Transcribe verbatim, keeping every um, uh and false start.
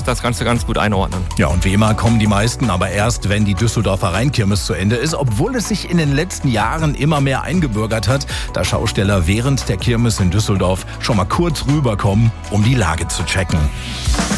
das Ganze ganz gut einordnen. Ja, und wie immer kommen die meisten aber erst, wenn die Düsseldorfer Rheinkirmes zu Ende ist, obwohl es sich in den letzten Jahren immer mehr eingebürgert hat, da Schausteller während der Kirmes in Düsseldorf schon mal kurz rüberkommen, um die Lage zu checken.